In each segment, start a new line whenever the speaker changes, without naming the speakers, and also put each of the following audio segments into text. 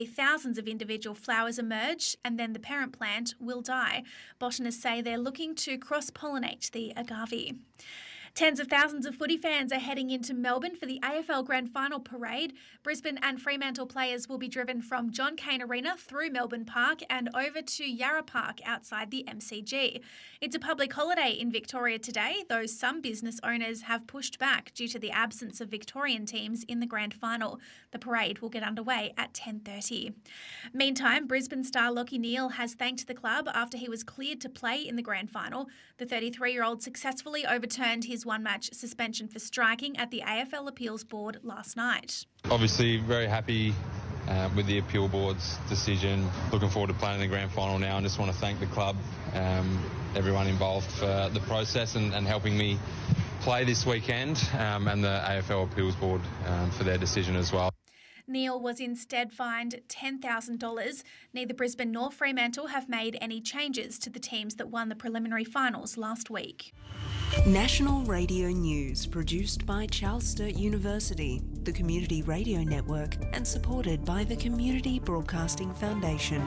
Thousands of individual flowers emerge and then the parent plant will die. Botanists say they're looking to cross-pollinate the agave. Tens of thousands of footy fans are heading into Melbourne for the AFL Grand Final parade. Brisbane and Fremantle players will be driven from John Cain Arena through Melbourne Park and over to Yarra Park outside the MCG. It's a public holiday in Victoria today, though some business owners have pushed back due to the absence of Victorian teams in the Grand Final. The parade will get underway at 10:30. Meantime, Brisbane star Lachie Neale has thanked the club after he was cleared to play in the Grand Final. The 33-year-old successfully overturned his one-match suspension for striking at the AFL Appeals Board last night.
Obviously very happy with the Appeal Board's decision. Looking forward to playing in the Grand Final now, and just want to thank the club, everyone involved for the process and helping me play this weekend, and the AFL Appeals Board for their decision as well.
Neale was instead fined $10,000. Neither Brisbane nor Fremantle have made any changes to the teams that won the preliminary finals last week.
National Radio News, produced by Charles Sturt University, the Community Radio Network, and supported by the Community Broadcasting Foundation.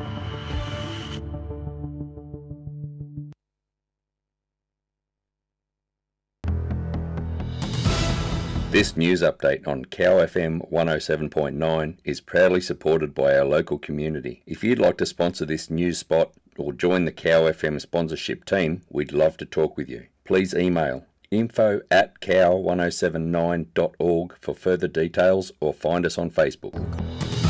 This news update on Cow FM 107.9 is proudly supported by our local community. If you'd like to sponsor this news spot or join the Cow FM sponsorship team, we'd love to talk with you. Please email info@cow1079.org for further details or find us on Facebook.